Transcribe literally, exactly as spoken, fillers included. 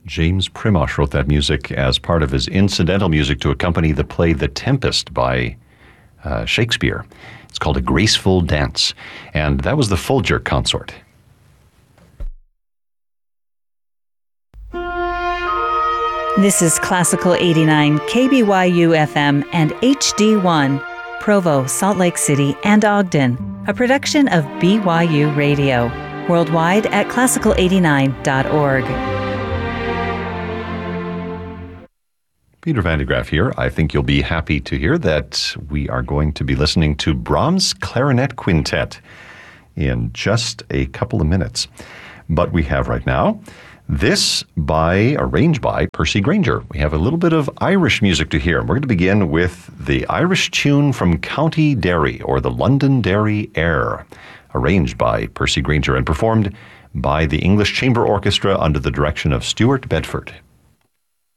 James Primosh wrote that music as part of his incidental music to accompany the play The Tempest by uh, Shakespeare. It's called A Graceful Dance, and that was the Folger Consort. This is Classical eighty-nine, K B Y U F M and H D one, Provo, Salt Lake City, and Ogden, a production of B Y U Radio, worldwide at classical eighty-nine dot org. Peter Van de Graaff here. I think you'll be happy to hear that we are going to be listening to Brahms' Clarinet Quintet in just a couple of minutes. But we have right now this by, arranged by Percy Grainger. We have a little bit of Irish music to hear. We're going to begin with the Irish tune from County Derry, or the Londonderry Air, arranged by Percy Grainger and performed by the English Chamber Orchestra under the direction of Stuart Bedford.